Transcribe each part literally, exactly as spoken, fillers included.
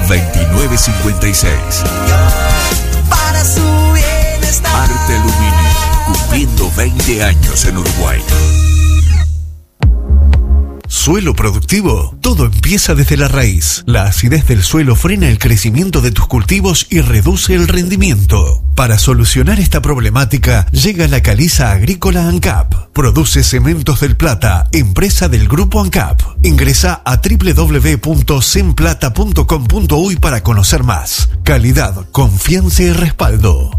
veintinueve cincuenta y seis. Para su bienestar. Arte Aluminio, cumpliendo veinte años en Uruguay. Suelo productivo. Todo empieza desde la raíz. La acidez del suelo frena el crecimiento de tus cultivos y reduce el rendimiento. Para solucionar esta problemática, llega la Caliza Agrícola ANCAP. Produce Cementos del Plata, empresa del Grupo ANCAP. Ingresa a doble u doble u doble u punto semplata punto com punto uy para conocer más. Calidad, confianza y respaldo.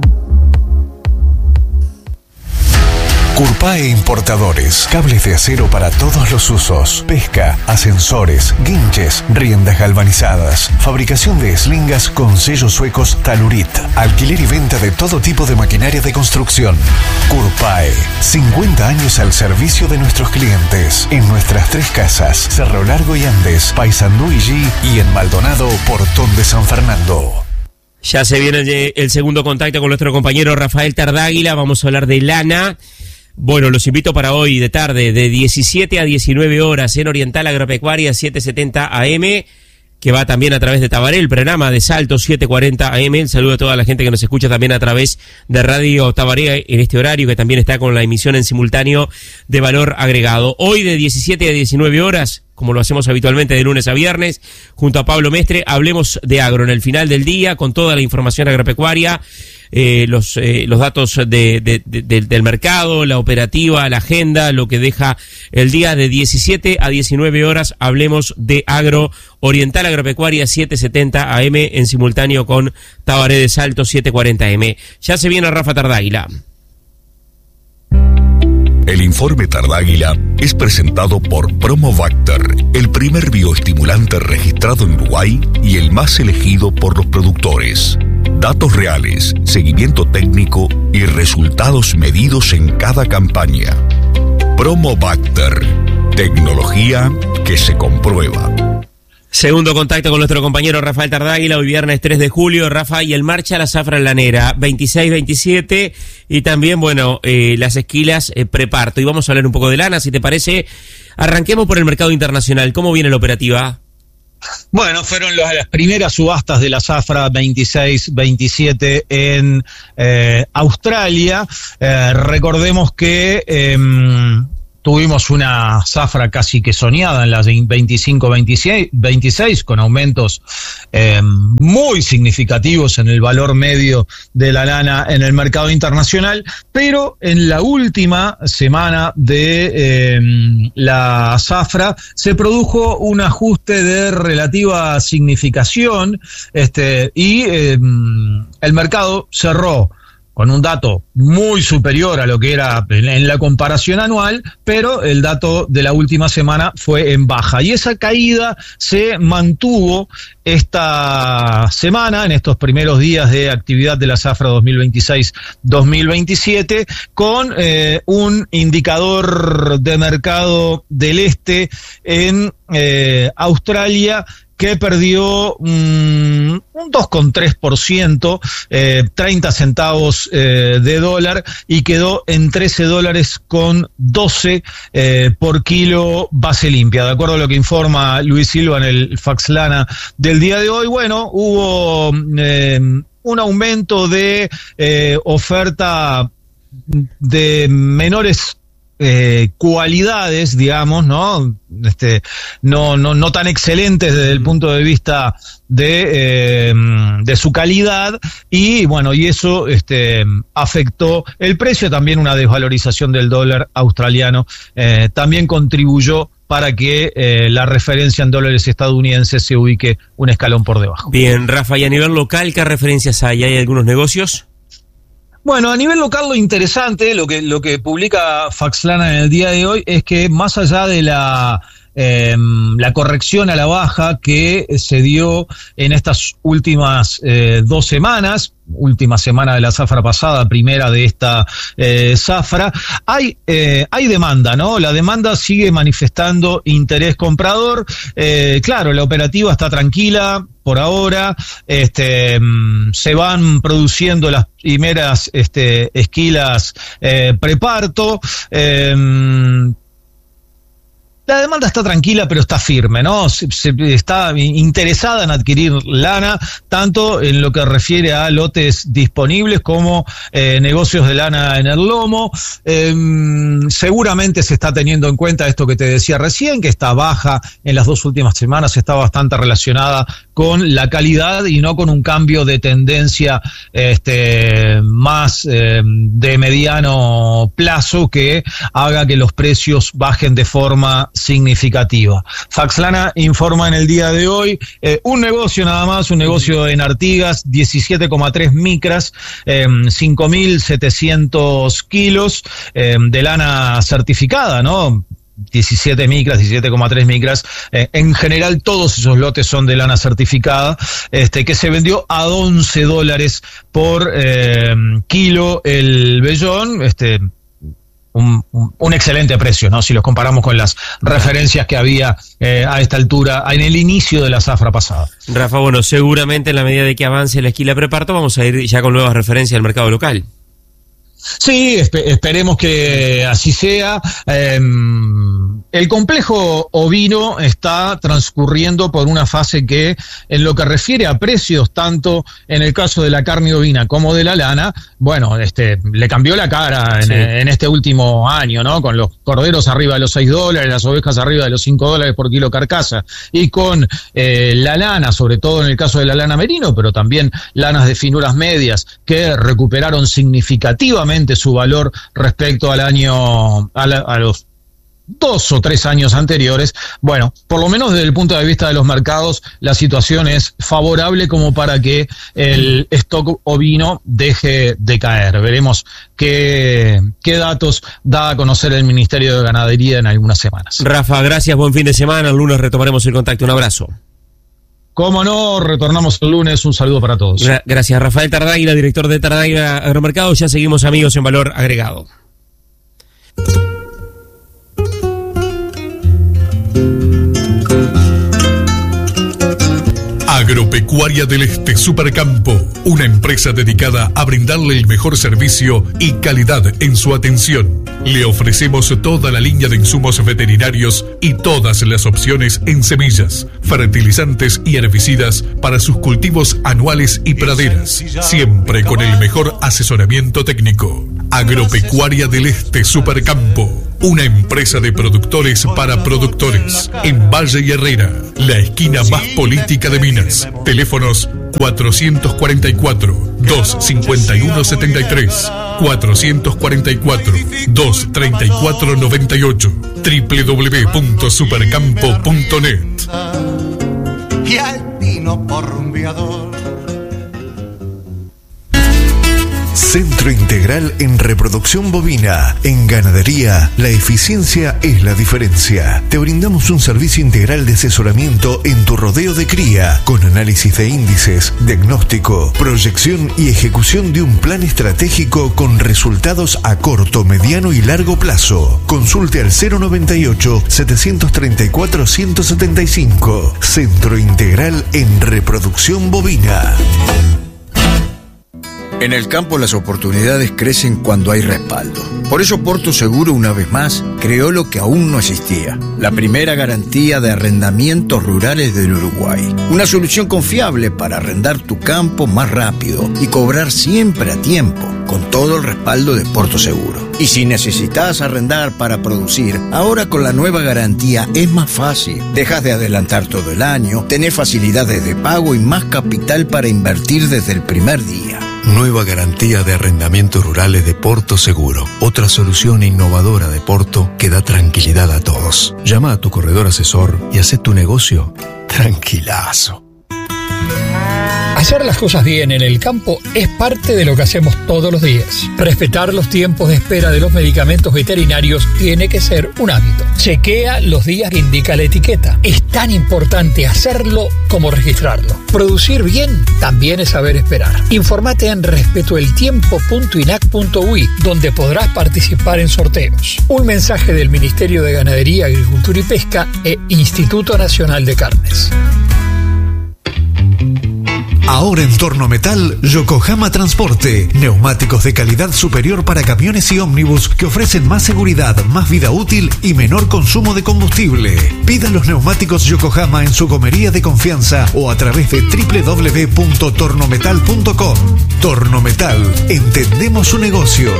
Curpae Importadores, cables de acero para todos los usos, pesca, ascensores, guinches, riendas galvanizadas, fabricación de eslingas con sellos suecos Talurit, alquiler y venta de todo tipo de maquinaria de construcción. Curpae, cincuenta años al servicio de nuestros clientes, en nuestras tres casas, Cerro Largo y Andes, Paysandú y G, y en Maldonado, Portón de San Fernando. Ya se viene el, el segundo contacto con nuestro compañero Rafael Tardáguila, vamos a hablar de lana. Bueno, los invito para hoy de tarde, de diecisiete a diecinueve horas, en Oriental Agropecuaria setecientos setenta A M, que va también a través de Tabaré, el programa de Salto setecientos cuarenta A M. El saludo a toda la gente que nos escucha también a través de Radio Tabaré en este horario, que también está con la emisión en simultáneo de Valor Agregado. Hoy de diecisiete a diecinueve horas, como lo hacemos habitualmente de lunes a viernes, junto a Pablo Mestre, hablemos de agro en el final del día, con toda la información agropecuaria, eh, los eh, los datos de, de, de, de, del mercado, la operativa, la agenda, lo que deja el día de diecisiete a diecinueve horas. Hablemos de agro, Oriental Agropecuaria setecientos setenta A M, en simultáneo con Tabaré de Salto setecientos cuarenta A M. Ya se viene Rafa Tardáguila. El informe Tardáguila es presentado por Promobacter, el primer bioestimulante registrado en Uruguay y el más elegido por los productores. Datos reales, seguimiento técnico y resultados medidos en cada campaña. Promobacter, tecnología que se comprueba. Segundo contacto con nuestro compañero Rafael Tardáguila, hoy viernes tres de julio. Rafa, y el marcha a la zafra lanera, veintiséis veintisiete, y también, bueno, eh, las esquilas eh, preparto. Y vamos a hablar un poco de lana, si te parece. Arranquemos por el mercado internacional. ¿Cómo viene la operativa? Bueno, fueron las, las primeras subastas de la zafra veintiséis veintisiete en eh, Australia. Eh, recordemos que Eh, tuvimos una zafra casi que soñada en las veinticinco veintiséis, con aumentos eh, muy significativos en el valor medio de la lana en el mercado internacional, pero en la última semana de eh, la zafra se produjo un ajuste de relativa significación, este, y eh, el mercado cerró con un dato muy superior a lo que era en la comparación anual, pero el dato de la última semana fue en baja. Y esa caída se mantuvo esta semana, en estos primeros días de actividad de la zafra dos mil veintiséis dos mil veintisiete, con eh, un indicador de mercado del este en eh, Australia que perdió um, un dos coma tres por ciento, eh, treinta centavos eh, de dólar, y quedó en trece dólares con doce eh, por kilo base limpia. De acuerdo a lo que informa Luis Silva en el Fax Lana del día de hoy, bueno, hubo eh, un aumento de eh, oferta de menores Eh, cualidades, digamos, ¿no? Este, no, no, no tan excelentes desde el punto de vista de, eh, de su calidad, y bueno, y eso este, afectó el precio. También una desvalorización del dólar australiano eh, también contribuyó para que eh, la referencia en dólares estadounidenses se ubique un escalón por debajo. Bien, Rafa, y a nivel local, ¿qué referencias hay? ¿Hay algunos negocios? Bueno, a nivel local, lo interesante, lo que lo que publica Faxlana en el día de hoy, es que más allá de la eh, la corrección a la baja que se dio en estas últimas eh, dos semanas, última semana de la zafra pasada, primera de esta eh, zafra, hay eh, hay demanda, ¿no? La demanda sigue manifestando interés comprador. Eh, claro, la operativa está tranquila por ahora, este, se van produciendo las primeras este, esquilas eh, preparto, eh, la demanda está tranquila, pero está firme, ¿no? Se, se, está interesada en adquirir lana, tanto en lo que refiere a lotes disponibles como eh, negocios de lana en el lomo. Eh, seguramente se está teniendo en cuenta esto que te decía recién, que esta baja en las dos últimas semanas está bastante relacionada con la calidad y no con un cambio de tendencia este, más eh, de mediano plazo que haga que los precios bajen de forma significativa. Faxlana informa en el día de hoy eh, un negocio nada más, un negocio en Artigas, diecisiete coma tres micras, eh, cinco mil setecientos kilos eh, de lana certificada, ¿no? diecisiete micras, diecisiete coma tres micras, eh, en general todos esos lotes son de lana certificada, este, que se vendió a once dólares por eh, kilo el vellón, este, un, un, un excelente precio, ¿no? Si los comparamos con las referencias que había eh, a esta altura, en el inicio de la zafra pasada. Rafa, bueno, seguramente en la medida de que avance la esquila preparto, vamos a ir ya con nuevas referencias al mercado local. Sí, esp- esperemos que así sea. Eh, el complejo ovino está transcurriendo por una fase que, en lo que refiere a precios, tanto en el caso de la carne ovina como de la lana, bueno, este, le cambió la cara en, sí. en este último año, ¿no? Con los corderos arriba de los seis dólares, las ovejas arriba de los cinco dólares por kilo carcasa, y con eh, la lana, sobre todo en el caso de la lana merino, pero también lanas de finuras medias, que recuperaron significativamente su valor respecto al año, a, la, a los dos o tres años anteriores. Bueno, por lo menos desde el punto de vista de los mercados, la situación es favorable como para que el stock ovino deje de caer. Veremos qué, qué datos da a conocer el Ministerio de Ganadería en algunas semanas. Rafa, gracias, buen fin de semana. El lunes retomaremos el contacto. Un abrazo. Cómo no, retornamos el lunes. Un saludo para todos. Gra- gracias, Rafael Tardáguila, director de Tardáguila Agromercado. Ya seguimos, amigos, en Valor Agregado. Agropecuaria del Este Supercampo, una empresa dedicada a brindarle el mejor servicio y calidad en su atención. Le ofrecemos toda la línea de insumos veterinarios y todas las opciones en semillas, fertilizantes y herbicidas para sus cultivos anuales y praderas, siempre con el mejor asesoramiento técnico. Agropecuaria del Este Supercampo, una empresa de productores para productores, en Valle y Herrera, la esquina más política de Minas. Teléfonos cuatrocientos cuarenta y cuatro, doscientos cincuenta y uno setenta y tres, cuatrocientos cuarenta y cuatro, doscientos treinta y cuatro noventa y ocho, doble u doble u doble u punto supercampo punto net. Y al vino por rumbeador. Centro Integral en Reproducción Bovina. En ganadería, la eficiencia es la diferencia. Te brindamos un servicio integral de asesoramiento en tu rodeo de cría, con análisis de índices, diagnóstico, proyección y ejecución de un plan estratégico con resultados a corto, mediano y largo plazo. Consulte al cero noventa y ocho, setecientos treinta y cuatro, ciento setenta y cinco. Centro Integral en Reproducción Bovina. En el campo las oportunidades crecen cuando hay respaldo. Por eso Porto Seguro, una vez más, creó lo que aún no existía: la primera garantía de arrendamientos rurales del Uruguay. Una solución confiable para arrendar tu campo más rápido y cobrar siempre a tiempo, con todo el respaldo de Porto Seguro. Y si necesitas arrendar para producir, ahora con la nueva garantía es más fácil. Dejas de adelantar todo el año, tenés facilidades de pago y más capital para invertir desde el primer día. Nueva garantía de arrendamientos rurales de Porto Seguro. Otra solución innovadora de Porto que da tranquilidad a todos. Llama a tu corredor asesor y haz tu negocio tranquilazo. Hacer las cosas bien en el campo es parte de lo que hacemos todos los días. Respetar los tiempos de espera de los medicamentos veterinarios tiene que ser un hábito. Chequea los días que indica la etiqueta. Es tan importante hacerlo como registrarlo. Producir bien también es saber esperar. Infórmate en respetoeltiempo punto inac punto uy, donde podrás participar en sorteos. Un mensaje del Ministerio de Ganadería, Agricultura y Pesca e Instituto Nacional de Carnes. Ahora en Tornometal, Yokohama Transporte. Neumáticos de calidad superior para camiones y ómnibus que ofrecen más seguridad, más vida útil y menor consumo de combustible. Pida los neumáticos Yokohama en su gomería de confianza o a través de doble u doble u doble u punto tornometal punto com. Tornometal, entendemos su negocio.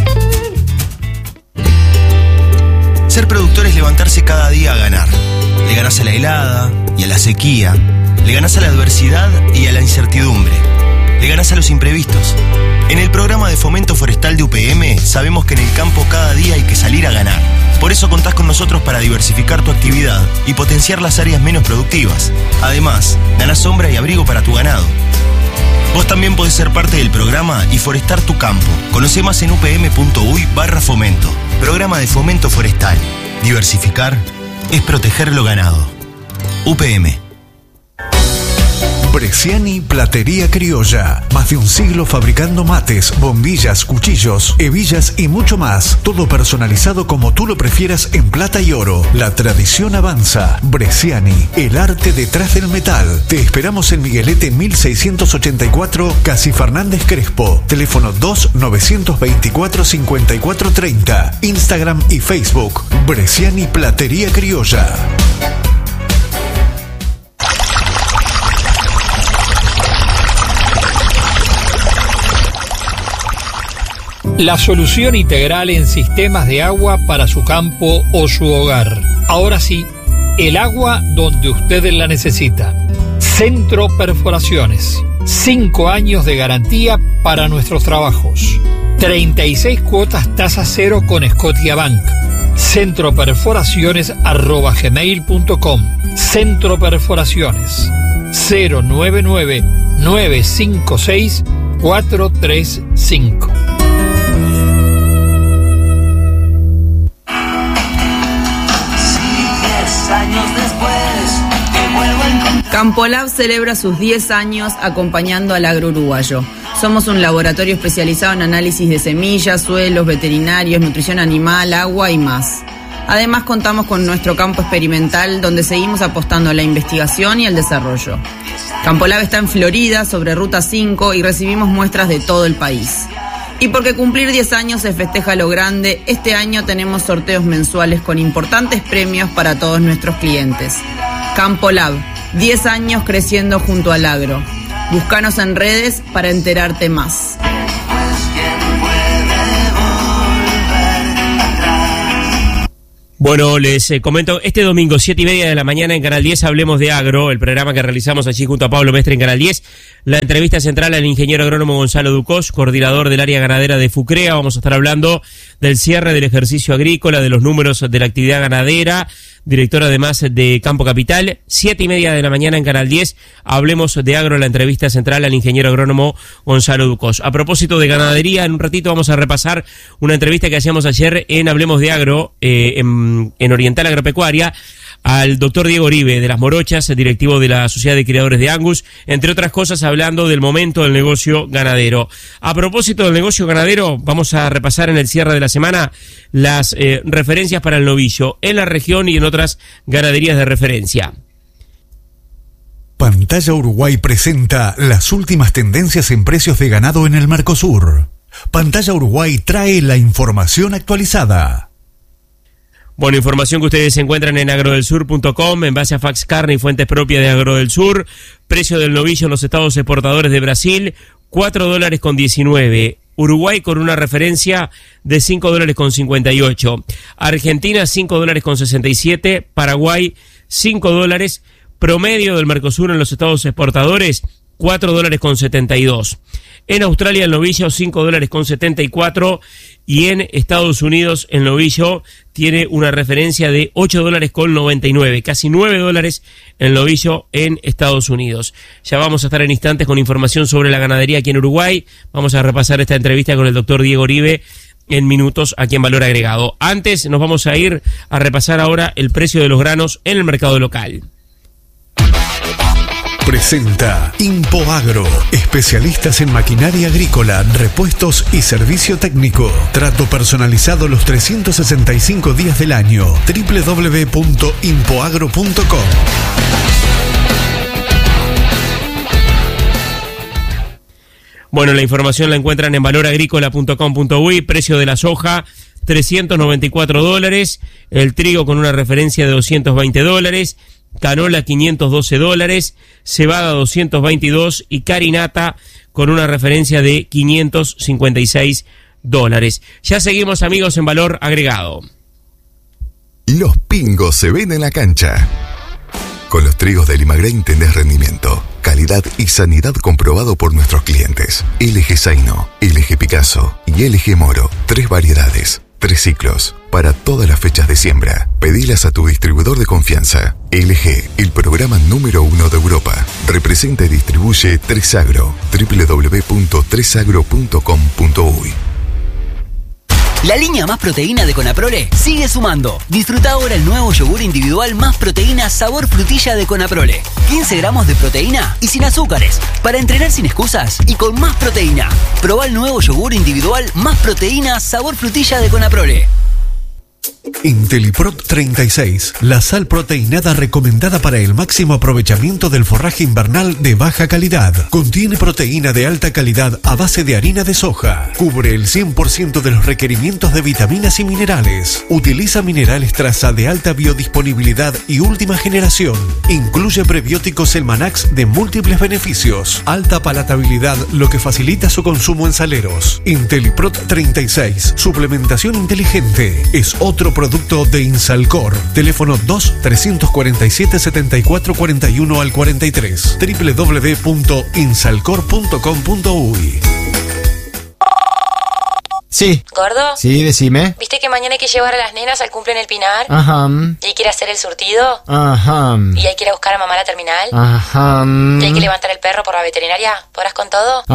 Ser productor es levantarse cada día a ganar. Le ganás a la helada y a la sequía. Le ganás a la adversidad y a la incertidumbre. Le ganás a los imprevistos. En el programa de fomento forestal de U P M sabemos que en el campo cada día hay que salir a ganar. Por eso contás con nosotros para diversificar tu actividad y potenciar las áreas menos productivas. Además, ganás sombra y abrigo para tu ganado. Vos también podés ser parte del programa y forestar tu campo. Conoce más en upm.uy barra fomento. Programa de fomento forestal. Diversificar es proteger lo ganado. U P M. Bresciani Platería Criolla. Más de un siglo fabricando mates, bombillas, cuchillos, hebillas y mucho más. Todo personalizado como tú lo prefieras en plata y oro. La tradición avanza. Bresciani, el arte detrás del metal. Te esperamos en Miguelete mil seiscientos ochenta y cuatro, Casi Fernández Crespo. Teléfono dos nueve dos cuatro cinco cuatro tres cero. Instagram y Facebook. Bresciani Platería Criolla. La solución integral en sistemas de agua para su campo o su hogar. Ahora sí, el agua donde usted la necesita. Centro Perforaciones. Cinco años de garantía para nuestros trabajos. treinta y seis cuotas tasa cero con Scotiabank. Centroperforaciones arroba gmail punto com. Centro Perforaciones. cero nueve nueve nueve cinco seis cuatro tres cinco. Campolab celebra sus diez años acompañando al agro uruguayo. Somos un laboratorio especializado en análisis de semillas, suelos, veterinarios, nutrición animal, agua y más. Además contamos con nuestro campo experimental donde seguimos apostando a la investigación y el desarrollo. Campolab está en Florida, sobre Ruta cinco, y recibimos muestras de todo el país. Y porque cumplir diez años se festeja lo grande, este año tenemos sorteos mensuales con importantes premios para todos nuestros clientes. Campolab, diez años creciendo junto al agro. Búscanos en redes para enterarte más. Bueno, les eh, comento, este domingo, siete y media de la mañana en Canal diez, Hablemos de Agro, el programa que realizamos allí junto a Pablo Mestre en Canal diez. La entrevista central al ingeniero agrónomo Gonzalo Ducos, coordinador del área ganadera de FUCREA. Vamos a estar hablando del cierre del ejercicio agrícola, de los números de la actividad ganadera, director además de Campo Capital. Siete y media de la mañana en Canal diez, Hablemos de Agro, la entrevista central al ingeniero agrónomo Gonzalo Ducos. A propósito de ganadería, en un ratito vamos a repasar una entrevista que hacíamos ayer en Hablemos de Agro, eh, en, en Oriental Agropecuaria, al doctor Diego Oribe de Las Morochas, directivo de la Sociedad de Criadores de Angus, entre otras cosas hablando del momento del negocio ganadero. A propósito del negocio ganadero, vamos a repasar en el cierre de la semana las eh, referencias para el novillo en la región y en otras ganaderías de referencia. Pantalla Uruguay presenta las últimas tendencias en precios de ganado en el Mercosur. Pantalla Uruguay trae la información actualizada. Bueno, información que ustedes encuentran en agrodelsur punto com en base a Fax Carne y fuentes propias de Agro del Sur. Precio del novillo en los estados exportadores de Brasil, cuatro dólares con diecinueve. Uruguay con una referencia de cinco dólares con cincuenta y ocho. Argentina, cinco dólares con sesenta y siete. Paraguay, cinco dólares. Promedio del Mercosur en los estados exportadores, cuatro dólares con setenta y dos. En Australia el novillo cinco dólares con setenta y cuatro y en Estados Unidos el novillo tiene una referencia de ocho dólares con noventa y nueve, casi nueve dólares el novillo en Estados Unidos. Ya vamos a estar en instantes con información sobre la ganadería aquí en Uruguay. Vamos a repasar esta entrevista con el doctor Diego Oribe en minutos aquí en Valor Agregado. Antes nos vamos a ir a repasar ahora el precio de los granos en el mercado local. Presenta Impoagro, especialistas en maquinaria agrícola, repuestos y servicio técnico. Trato personalizado los trescientos sesenta y cinco días del año. doble u doble u doble u punto impoagro punto com. Bueno, la información la encuentran en valor agrícola punto com punto uy, precio de la soja trescientos noventa y cuatro dólares, el trigo con una referencia de doscientos veinte dólares, canola quinientos doce dólares, cebada doscientos veintidós y carinata con una referencia de quinientos cincuenta y seis dólares. Ya seguimos, amigos, en valor agregado. Los pingos se ven en la cancha. Con los trigos de Limagrain tenés rendimiento, calidad y sanidad comprobado por nuestros clientes. L G Zaino, L G Picasso y L G Moro. Tres variedades, tres ciclos, para todas las fechas de siembra. Pedilas a tu distribuidor de confianza. L G, el programa número uno de Europa. Representa y distribuye tres agro. doble u doble u doble u punto tres agro punto com punto uy. La línea Más Proteína de Conaprole sigue sumando. Disfruta ahora el nuevo yogur individual Más Proteína sabor frutilla de Conaprole. quince gramos de proteína y sin azúcares. Para entrenar sin excusas y con más proteína. Probá el nuevo yogur individual Más Proteína sabor frutilla de Conaprole. Inteliprot treinta y seis, la sal proteinada recomendada para el máximo aprovechamiento del forraje invernal de baja calidad. Contiene proteína de alta calidad a base de harina de soja. Cubre el cien por ciento de los requerimientos de vitaminas y minerales. Utiliza minerales traza de alta biodisponibilidad y última generación. Incluye prebióticos Elmanax de múltiples beneficios. Alta palatabilidad, lo que facilita su consumo en saleros. Inteliprot treinta y seis, suplementación inteligente. Es otro producto de Insalcor. Teléfono dos, trescientos cuarenta y siete, setenta y cuatro cuarenta y uno al cuarenta y tres. doble u doble u doble u punto insalcor punto com punto uy. Sí. ¿Gordo? Sí, decime. ¿Viste que mañana hay que llevar a las nenas al cumple en el Pinar? Ajá. ¿Y hay que ir a hacer el surtido? Ajá. ¿Y hay que ir a buscar a mamá a la terminal? Ajá. ¿Y hay que levantar el perro por la veterinaria? ¿Podrás con todo?